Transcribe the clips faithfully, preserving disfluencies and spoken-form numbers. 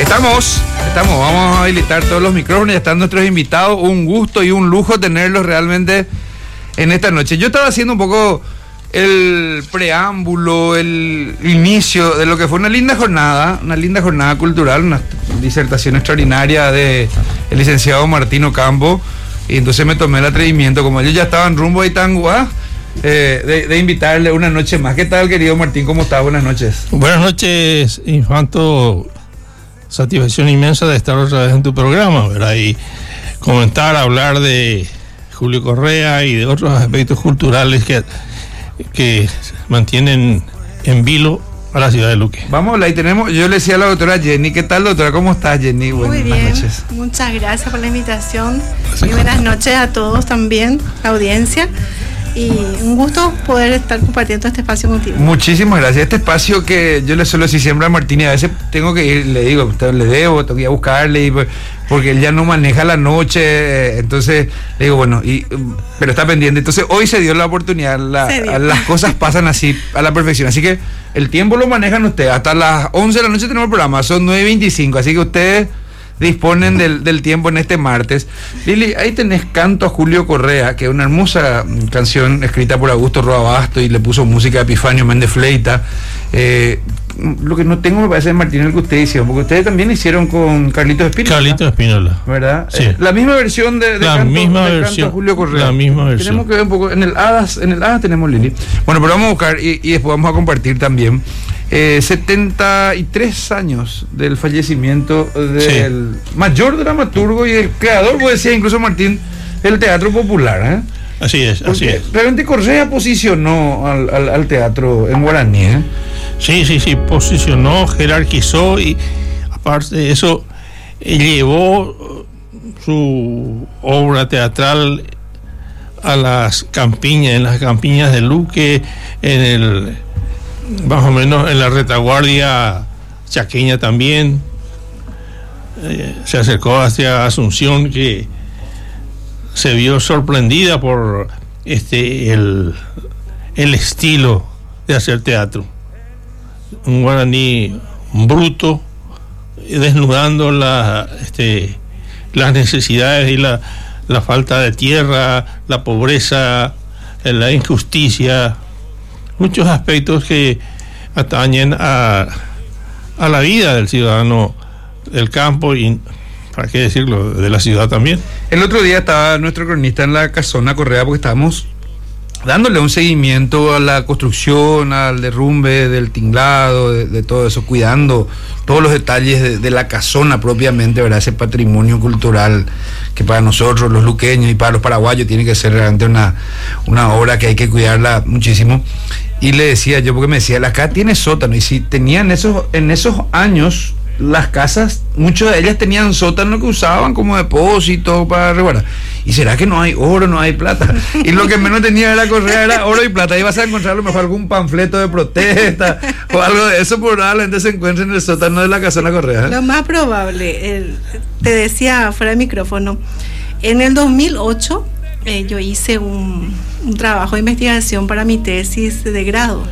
Estamos, estamos, vamos a habilitar todos los micrófonos, ya están nuestros invitados, un gusto y un lujo tenerlos realmente en esta noche. Yo estaba haciendo un poco el preámbulo, el inicio de lo que fue una linda jornada, una linda jornada cultural, una disertación extraordinaria de el licenciado Martín Ocampo, y entonces me tomé el atrevimiento, como ellos ya estaban rumbo a Itangua, eh, de, de invitarle una noche más. ¿Qué tal, querido Martín? ¿Cómo estás? Buenas noches. Buenas noches, Infanto. Satisfacción inmensa de estar otra vez en tu programa, ¿verdad? Y comentar, hablar de Julio Correa y de otros aspectos culturales que, que mantienen en vilo a la ciudad de Luque. Vamos, ahí tenemos, yo le decía a la doctora Jenny, ¿qué tal, doctora? ¿Cómo estás, Jenny? Buenas Muy bien, noches. Muchas gracias por la invitación y buenas noches a todos también, audiencia. Y un gusto poder estar compartiendo este espacio contigo. Muchísimas gracias. Este espacio que yo le suelo decir siempre a Martín, y a veces tengo que ir, le digo, le debo, tengo que ir a buscarle, y, porque él ya no maneja la noche, entonces le digo, bueno, y, pero está pendiente. Entonces hoy se dio la oportunidad, la, dio. las cosas pasan así, a la perfección. Así que el tiempo lo manejan ustedes. Hasta las once de la noche tenemos el programa, son nueve y veinticinco, así que ustedes disponen del, del tiempo en este martes. Lili, ahí tenés Canto a Julio Correa, que es una hermosa canción escrita por Augusto Roa Basto y le puso música a Epifanio Méndez Fleita. Eh, lo que no tengo me parece es Martín el que ustedes hicieron, porque ustedes también hicieron con Carlitos Espínola. Carlitos Espínola. ¿Verdad? Sí. Eh, la misma versión de, de, la canto, misma de versión, Canto a Julio Correa. La misma versión. Tenemos que ver un poco, en el Hadas, en el Hadas tenemos Lili. Bueno, pero vamos a buscar y, y después vamos a compartir también. Eh, setenta y tres años del fallecimiento del sí. mayor dramaturgo y el creador, vos decías incluso, Martín, del teatro popular, ¿eh? Así es, Porque así es. Realmente Correa posicionó al, al, al teatro en guaraní, ¿eh? Sí, sí, sí, posicionó, jerarquizó y aparte de eso llevó su obra teatral a las campiñas, en las campiñas de Luque, en el más o menos en la retaguardia chaqueña también. Eh, se acercó hacia Asunción, que se vio sorprendida por este el, el estilo de hacer teatro, un guaraní bruto, desnudando la, este, las necesidades y la, la falta de tierra, la pobreza, la injusticia, muchos aspectos que atañen a, a la vida del ciudadano del campo y, para qué decirlo, de la ciudad también. El otro día estaba nuestro cronista en la casona Correa, porque estábamos dándole un seguimiento a la construcción, al derrumbe del tinglado, de, de todo eso, cuidando todos los detalles de, de la casona propiamente, ¿verdad? Ese patrimonio cultural que para nosotros los luqueños y para los paraguayos tiene que ser realmente una, una obra que hay que cuidarla muchísimo. Y le decía yo, porque me decía, acá tiene sótano, y si tenían esos, en esos años, las casas, muchas de ellas tenían sótano que usaban como depósito para resguardar. ¿Y será que no hay oro, no hay plata? Y lo que menos tenía era Correa, era oro y plata. Ahí vas a encontrar a lo mejor algún panfleto de protesta o algo de eso, probablemente se encuentre en el sótano de la casona Correa. Lo más probable, el, te decía fuera de micrófono, en el dos mil ocho eh, yo hice un, un trabajo de investigación para mi tesis de grado.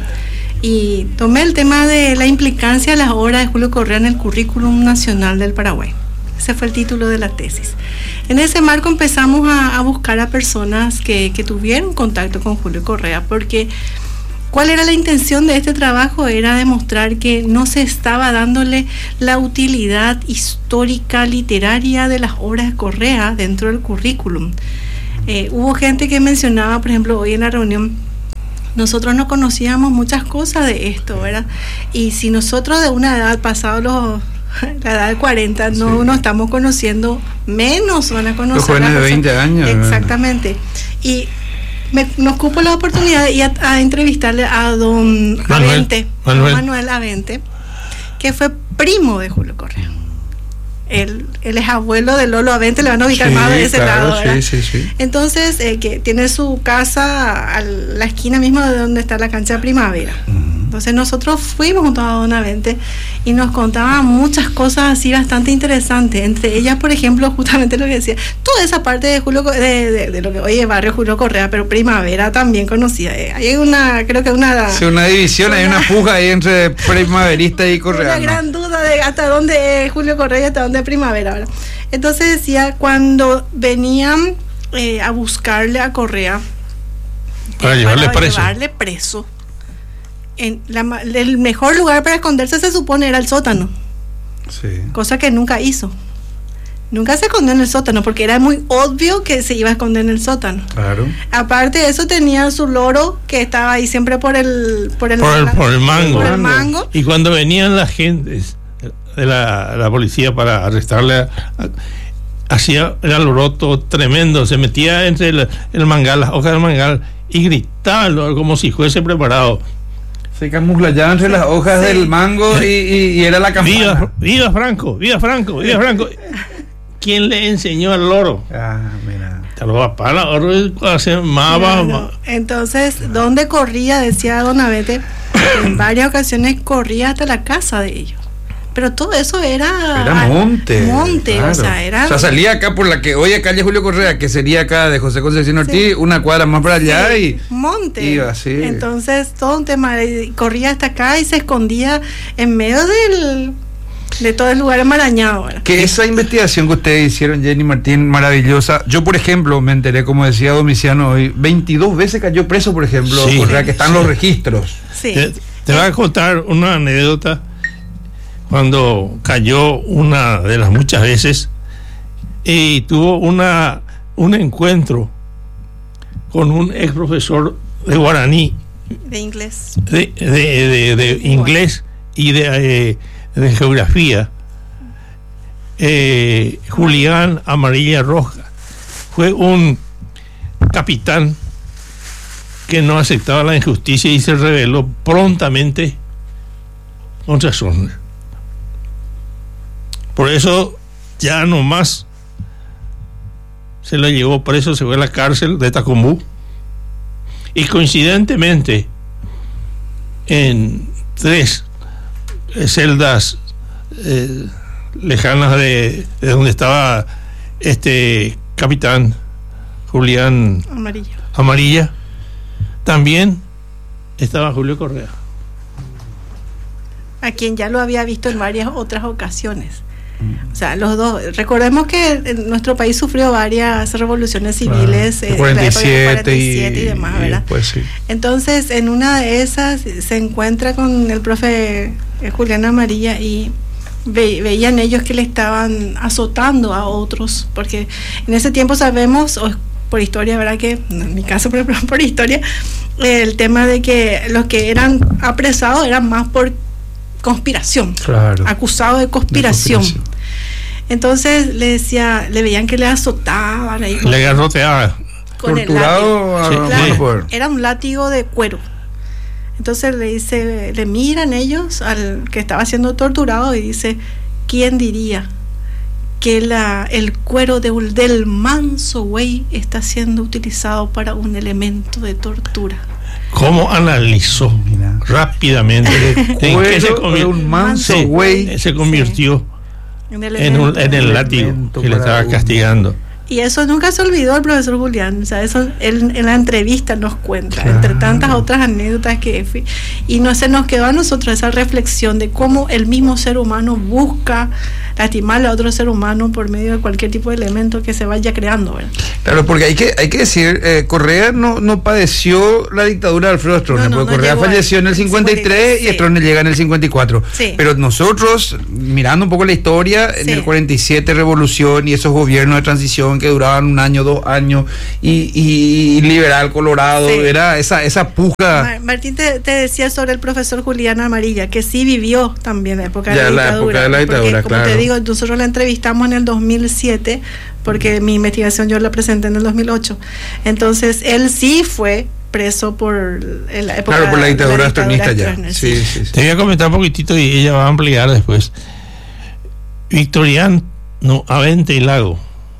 Y tomé el tema de la implicancia de las obras de Julio Correa en el currículum nacional del Paraguay. Ese fue el título de la tesis. En ese marco empezamos a, a buscar a personas que, que tuvieron contacto con Julio Correa, porque ¿cuál era la intención de este trabajo? Era demostrar que no se estaba dándole la utilidad histórica, literaria de las obras de Correa dentro del currículum. Eh, hubo gente que mencionaba, por ejemplo, hoy en la reunión, nosotros no conocíamos muchas cosas de esto, ¿verdad? Y si nosotros de una edad, pasado los, la edad de cuarenta, no sí. nos estamos conociendo, menos van a conocer. Los jóvenes de veinte años. Exactamente. Y me, nos cupo la oportunidad de ir a, a entrevistarle a don Manuel, Avente, Manuel. don Manuel Avente, que fue primo de Julio Correa. Él, él es abuelo de Lolo Avente, le van a ubicar sí, más de ese claro, lado, ¿verdad? Sí, sí, sí. Entonces, eh, que tiene su casa a la esquina misma de donde está la cancha Primavera. Uh-huh. Entonces nosotros fuimos junto a Don Avente y nos contaban muchas cosas así bastante interesantes. Entre ellas, por ejemplo, justamente lo que decía, toda esa parte de Julio de, de, de lo que hoy es barrio Julio Correa, pero Primavera también conocida. Hay una, creo que una... Sí, una división, una, hay una puja ahí entre primaverista y Correa. Una gran duda de hasta dónde es Julio Correa y hasta dónde es Primavera, ¿verdad? Entonces decía, cuando venían eh, a buscarle a Correa para, eh, llevarle, para preso. llevarle preso, en la, el mejor lugar para esconderse se supone era el sótano. Sí. Cosa que nunca hizo. Nunca se escondió en el sótano porque era muy obvio que se iba a esconder en el sótano. Claro. Aparte de eso tenía su loro que estaba ahí siempre por el por el, por el, por el mango. Por el mango. Y cuando venían las gentes de la, la policía para arrestarle, hacía el alboroto tremendo, se metía entre el, el mangal, las hojas del mangal y gritaba como si fuese preparado. Se camuflaba entre las hojas sí. del mango y, y, y era la campana. Viva, viva Franco, viva Franco, viva Franco. ¿Quién le enseñó al loro? Ah, mira. Te lo va para hacer más. Claro. Entonces, ¿dónde corría? Decía Don Avete, en varias ocasiones corría hasta la casa de ellos. Pero todo eso era... Era monte. Monte, claro. o sea, era... O sea, salía acá por la que hoy es calle Julio Correa, que sería acá de José Concepción Ortiz, sí. una cuadra más para allá sí. y... Monte. Iba, sí. Entonces, todo un tema, corría hasta acá y se escondía en medio del... de todo el lugar enmarañado. ¿Verdad? Que esa investigación que ustedes hicieron, Jenny Martín, maravillosa. Yo, por ejemplo, me enteré, como decía Domiciano hoy, veintidós veces cayó preso, por ejemplo, sí. Correa, que están sí. los registros. Sí. Te, te voy a contar una anécdota. Cuando cayó una de las muchas veces y tuvo una un encuentro con un ex profesor de guaraní, de inglés, de, de, de, de, de inglés y de, eh, de geografía, eh, Julián Amarilla Roja. Fue un capitán que no aceptaba la injusticia y se rebeló prontamente contra Stroessner. Por eso ya nomás se lo llevó preso, se fue a la cárcel de Tacumbú y coincidentemente en tres celdas eh, lejanas de, de donde estaba este capitán Julián Amarilla. Amarilla también estaba Julio Correa, a quien ya lo había visto en varias otras ocasiones. O sea, los dos, recordemos que nuestro país sufrió varias revoluciones civiles, ah, cuarenta y siete, cuarenta y siete y, y demás, ¿verdad? Y pues, sí. Entonces, en una de esas se encuentra con el profe eh, Julián Amarilla y ve, veían ellos que le estaban azotando a otros, porque en ese tiempo sabemos, o por historia, ¿verdad? Que en mi caso, por ejemplo, por historia, el tema de que los que eran apresados eran más por conspiración, claro. acusado de conspiración. de conspiración. Entonces le decía, le veían que le azotaban ahí, le garroteaban, torturado a, sí, claro, sí. Era un látigo de cuero. Entonces le dice, le miran ellos al que estaba siendo torturado y dice, ¿quién diría que la, el cuero de, del manso güey está siendo utilizado para un elemento de tortura? ¿Cómo analizó Mira. rápidamente en qué se convirtió un manso güey? Se convirtió sí. en, el en, un, en el látigo que le estaba castigando. Y eso nunca se olvidó el profesor Julián, o sea, eso él en la entrevista nos cuenta, claro. entre tantas otras anécdotas que y no se nos quedó a nosotros esa reflexión de cómo el mismo ser humano busca lastimarle a otro ser humano por medio de cualquier tipo de elemento que se vaya creando, ¿verdad? Claro, porque hay que hay que decir, eh, Correa no no padeció la dictadura de Alfredo Stroessner, no, no, porque no Correa falleció en el cincuenta y tres sí. y Stroessner llega en el cincuenta y cuatro. Sí. Pero nosotros, mirando un poco la historia, sí. en el cuarenta y siete revolución y esos gobiernos de transición que duraban un año, dos años, y, y liberal Colorado, sí. era esa esa puja. Mar, Martín te, te decía sobre el profesor Julián Amarilla, que sí vivió también la época ya, de la dictadura. La época de la dictadura, porque, claro. Como te digo, nosotros la entrevistamos en el dos mil siete, porque mi investigación yo la presenté en el dos mil ocho. Entonces, él sí fue preso por la época claro, por la dictadura astronista ya. Sí, sí, sí. Te voy a comentar un poquitito y ella va a ampliar después. Victoriano Avente y Lago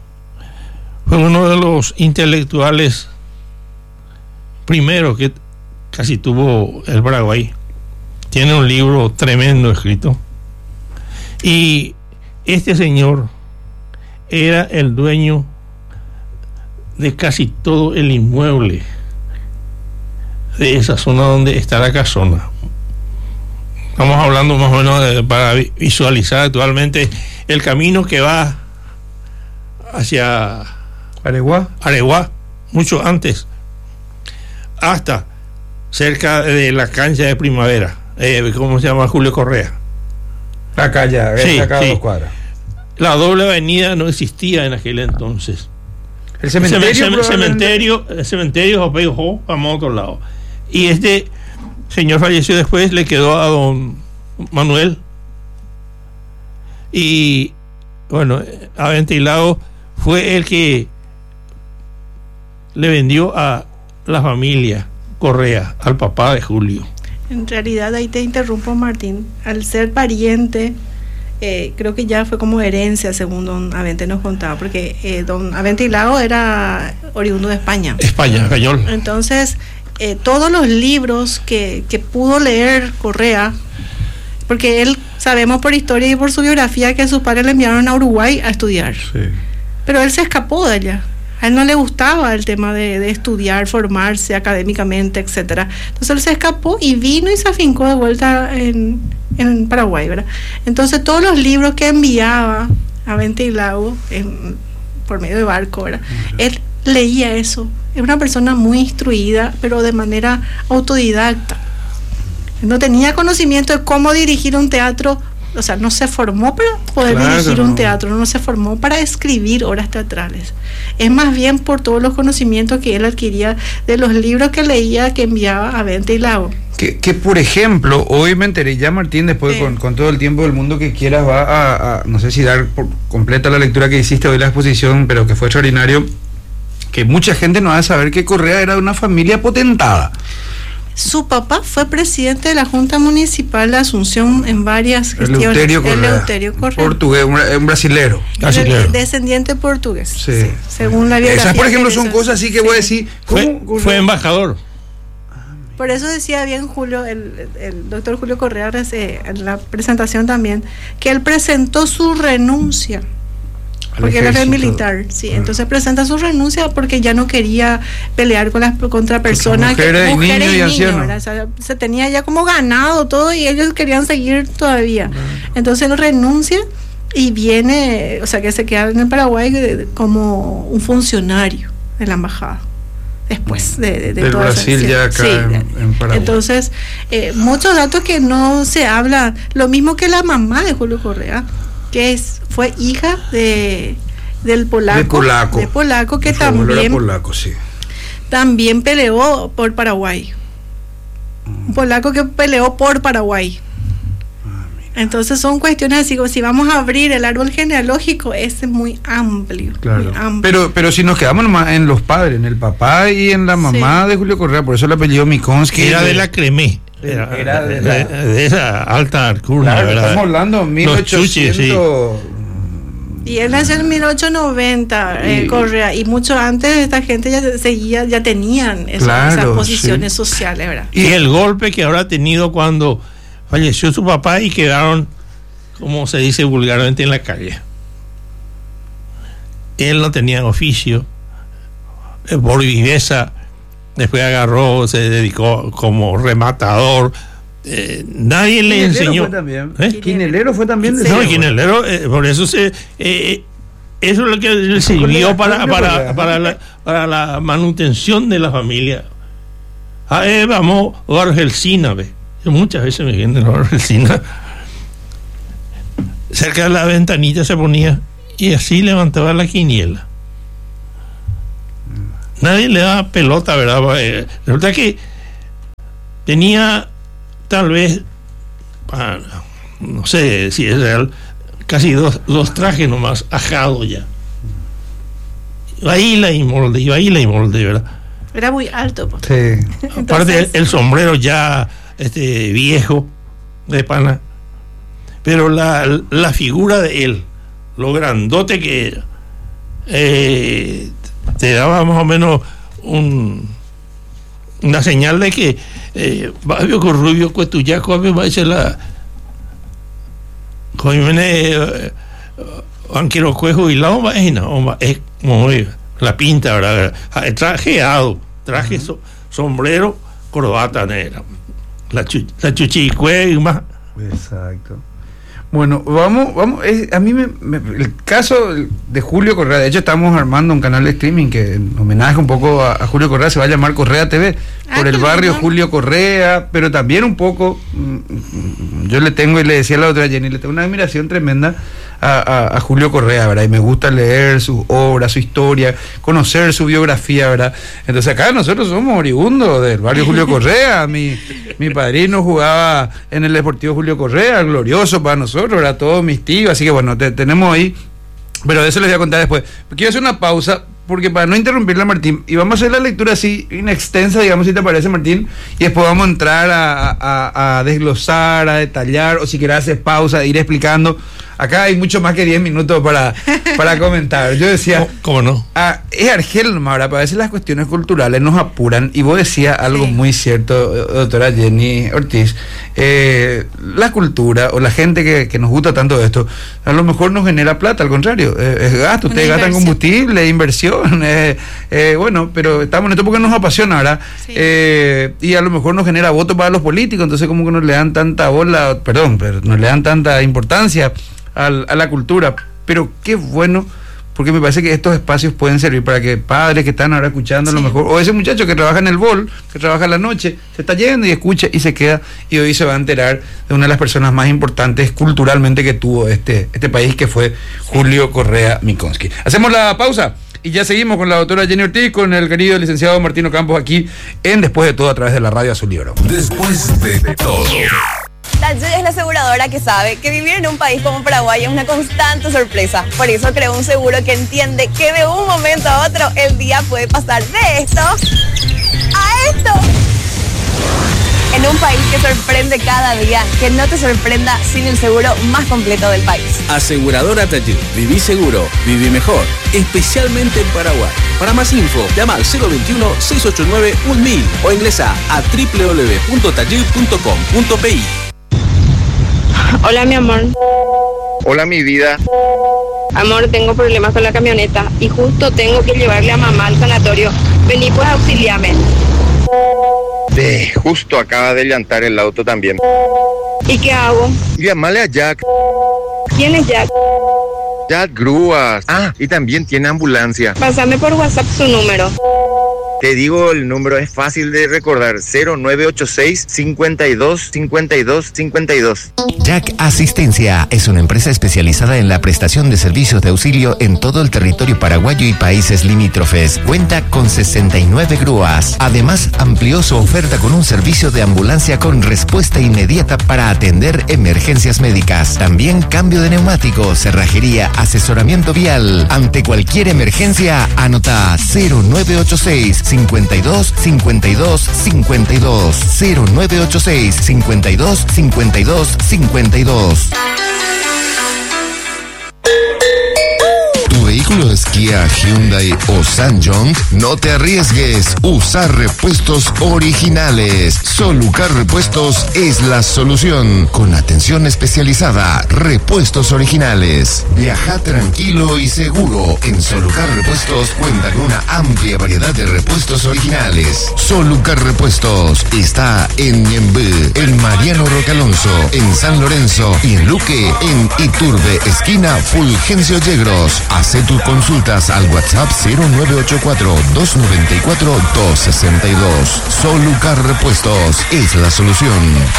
fue uno de los intelectuales primero que casi tuvo el Paraguay. tiene un libro tremendo escrito. Y este señor era el dueño de casi todo el inmueble de esa zona donde está la casona. Estamos hablando más o menos de, para visualizar actualmente el camino que va hacia Areguá, Areguá, mucho antes, hasta cerca de la cancha de Primavera, eh, ¿cómo se llama? Julio Correa. acá ya, Sí, acá sí. dos cuadras. La doble avenida no existía en aquel entonces. El cementerio, el cementerio, probablemente- cementerio, el cementerio se pegó a otro lado. Y este señor falleció después, le quedó a don Manuel. Y bueno, Aventilado fue el que le vendió a la familia Correa, al papá de Julio. En realidad, ahí te interrumpo, Martín. Al ser pariente, eh, creo que ya fue como herencia, según don Avente nos contaba, porque eh, don Aventilado era oriundo de España. España, español. Entonces, eh, todos los libros que, que pudo leer Correa, porque él, sabemos por historia y por su biografía que sus padres le enviaron a Uruguay a estudiar, Sí. pero él se escapó de allá. A él no le gustaba el tema de, de estudiar, formarse académicamente, etcétera. Entonces él se escapó y vino y se afincó de vuelta en, en Paraguay, ¿verdad? Entonces todos los libros que enviaba a Ventilao en, por medio de barco, ¿verdad? Él leía eso. Es una persona muy instruida, pero de manera autodidacta. No tenía conocimiento de cómo dirigir un teatro. O sea, no se formó para poder Claro, dirigir un no. teatro, no se formó para escribir obras teatrales. Es más bien por todos los conocimientos que él adquiría de los libros que leía, que enviaba a Ventilao. Que, que por ejemplo, hoy me enteré ya, Martín, después Sí. con, con todo el tiempo del mundo que quieras, va a, a- no sé si dar por completa la lectura que hiciste hoy, la exposición, pero que fue extraordinario, que mucha gente no va a saber que Correa era de una familia potentada. Su papá fue presidente de la Junta Municipal de Asunción en varias gestiones. Eleuterio Correa. Eleuterio Correa. Portugués, un, un brasilero. Así De- claro. descendiente portugués, Sí. sí, según la biografía. Esas, por ejemplo, que son dice- cosas así que sí. voy a decir. Fue, ¿cómo Correa? fue embajador. Por eso decía bien Julio, el, el doctor Julio Correa, eh, en la presentación también, que él presentó su renuncia, Al porque él era ejército. militar, sí, Ah. entonces presenta su renuncia porque ya no quería pelear con las contra personas, mujeres y mujeres niños y ancianos. ¿verdad? O sea, se tenía ya como ganado todo y ellos querían seguir todavía. Entonces él renuncia y viene, o sea, que se queda en el Paraguay eh, como un funcionario de la embajada. Después de, de, de Del toda esa- Brasil sí, ya acá sí, en- de- en Paraguay. Entonces, eh, muchos datos que no se habla, lo mismo que la mamá de Julio Correa, que es, fue hija de del polaco, De polaco. de polaco, que Su abuelo era también, polaco, sí. también peleó por Paraguay. Un polaco que peleó por Paraguay. Entonces son cuestiones así, como si vamos a abrir el árbol genealógico, es muy amplio, Claro. muy amplio. Pero, pero si nos quedamos nomás en los padres, en el papá y en la mamá Sí. de Julio Correa, por eso el apellido Mikonsky. Que era de la Cremé. Era Era, de de, la- de- de esa alta alcurnia, Claro, ¿verdad? estamos hablando mil Los chuches, sí. ochocientos. Y él nació en mil ochocientos noventa, eh, Y- Correa, y mucho antes esta gente ya seguía, ya tenían eso- Claro, esas posiciones sí. sociales, ¿verdad? Y el golpe que habrá tenido cuando falleció su papá y quedaron, como se dice vulgarmente, en la calle. Él no tenía oficio, eh, por viveza, después agarró, se dedicó como rematador. Eh, nadie le Quinelero enseñó. fue también. ¿Eh? Quinelero fue también. de Sí. No, ese- Quinelero, eh, por eso se. eh, eh, eso es lo que le sirvió para, para, para, la, para la manutención de la familia. Ah, eh, vamos, Argelsina, ve. Yo muchas veces me vienen a Argelsina. Cerca de la ventanita se ponía y así levantaba la quiniela. Nadie le daba pelota, ¿verdad? Eh, resulta que tenía tal vez, ah, no sé si es real, casi dos, dos trajes nomás ajados ya. Iba hila y molde, iba hila y molde, ¿verdad? Era muy alto. pues. Sí. Aparte Entonces, el, el sombrero ya este viejo de pana, pero la, la figura de él, lo grandote que era, eh, te daba más o menos un una señal de que eh, Babio con Rubio Cuetuyaco me va a echar la Joimene Banquero Cuejo y la oma es no es como la pinta, ¿verdad? Trajeado, traje uh-huh. so, sombrero, corbata negra, la, chu, la chuchicue y más. Exacto. Bueno, vamos, vamos, es, a mí me, me, el caso de Julio Correa, de hecho estamos armando un canal de streaming que en homenaje un poco a, a Julio Correa, se va a llamar Correa T V, ah, por el barrio lindo. Julio Correa, pero también un poco, yo le tengo, y le decía la otra Jenny, le tengo una admiración tremenda a, a, a Julio Correa, ¿verdad? Y me gusta leer sus obras, su historia, conocer su biografía, ¿verdad? Entonces acá nosotros somos oribundos del barrio Julio Correa, mi, mi padrino jugaba en el Deportivo Julio Correa, glorioso para nosotros, era todos mis tíos, así que bueno, te, tenemos ahí, pero de eso les voy a contar después. Quiero hacer una pausa, porque para no interrumpirla, Martín, y vamos a hacer la lectura así, inextensa, digamos, si te parece, Martín, y después vamos a entrar a, a, a desglosar, a detallar, o si querés hacer pausa, ir explicando. Acá hay mucho más que diez minutos para, para comentar. Yo decía... ¿Cómo no? Ah, es Argel, ahora, para veces las cuestiones culturales nos apuran, y vos decías algo sí. muy cierto, doctora Jenny Ortiz, eh, la cultura, o la gente que, que nos gusta tanto esto, a lo mejor nos genera plata, al contrario, eh, es gasto, ustedes gastan combustible, inversión, eh, eh, bueno, pero estamos en esto porque nos apasiona, ¿verdad? Sí. Eh, y a lo mejor nos genera votos para los políticos, entonces como que nos le dan tanta bola, perdón, pero nos le dan tanta importancia Al, a la cultura, pero qué bueno, porque me parece que estos espacios pueden servir para que padres que están ahora escuchando sí. a lo mejor, o ese muchacho que trabaja en el bol, que trabaja en la noche, se está yendo y escucha y se queda, y hoy se va a enterar de una de las personas más importantes culturalmente que tuvo este, este país, que fue Julio Correa Miconsky. Hacemos la pausa y ya seguimos con la doctora Jenny Ortiz, con el querido licenciado Martino Campos aquí en Después de Todo, a través de la radio Azul y Oro. Después de todo. Tajú es la aseguradora que sabe que vivir en un país como Paraguay es una constante sorpresa. Por eso creó un seguro que entiende que de un momento a otro el día puede pasar de esto a esto. En un país que sorprende cada día, que no te sorprenda sin el seguro más completo del país. Aseguradora Tajú. Viví seguro, viví mejor. Especialmente en Paraguay. Para más info, llama al cero veintiuno, seiscientos ochenta y nueve, mil o ingresa a doble u doble u doble u punto tajú punto com punto p i. Hola, mi amor. Hola, mi vida. Amor, tengo problemas con la camioneta y justo tengo que llevarle a mamá al sanatorio. Vení, pues, auxiliame. De, justo acaba de llantar el auto también. ¿Y qué hago? Llámale a Jack. ¿Quién es Jack? Jack Grúas. Ah, y también tiene ambulancia. Pásame por WhatsApp su número. Te digo, el número es fácil de recordar, cero nueve ocho seis, cincuenta y dos, cincuenta y dos, cincuenta y dos. Jack Asistencia es una empresa especializada en la prestación de servicios de auxilio en todo el territorio paraguayo y países limítrofes. Cuenta con sesenta y nueve grúas. Además, amplió su oferta con un servicio de ambulancia con respuesta inmediata para atender emergencias médicas. También cambio de neumáticos, cerrajería, asesoramiento vial. Ante cualquier emergencia, anota cero nueve ocho seis, cincuenta y dos, cincuenta y dos, cincuenta y dos, cero nueve ocho seis, cincuenta y dos, cincuenta y dos, cincuenta y dos. ¿Tu vehículo es Kia, Hyundai o Ssangyong? No te arriesgues. Usa repuestos originales. Solucar Repuestos es la solución. Con atención especializada. Repuestos originales. Viaja tranquilo y seguro. En Solucar Repuestos cuenta con una amplia variedad de repuestos originales. Solucar Repuestos está en Ñemby, en Mariano Roque Alonso, en San Lorenzo y en Luque, en Iturbe, esquina Fulgencio Yegros. Hace tus consultas al WhatsApp cero nueve ocho cuatro, dos nueve cuatro, dos seis dos. Solucar Repuestos es la solución.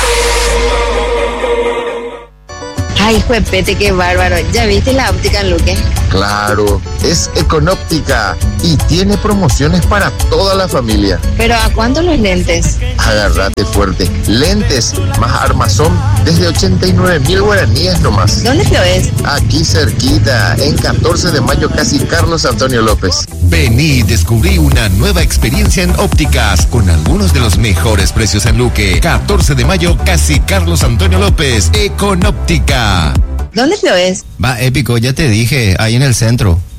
Ay, juepete, qué bárbaro. ¿Ya viste la óptica en Luque? Claro, es Econóptica y tiene promociones para toda la familia. ¿Pero a cuánto los lentes? Agárrate fuerte. Lentes más armazón desde ochenta y nueve mil guaraníes nomás. ¿Dónde lo es? Aquí cerquita, en catorce de mayo, casi Carlos Antonio López. Vení y descubrí una nueva experiencia en ópticas con algunos de los mejores precios en Luque. catorce de mayo, casi Carlos Antonio López. Econóptica. ¿Dónde lo es? Va, épico, ya te dije, ahí en el centro.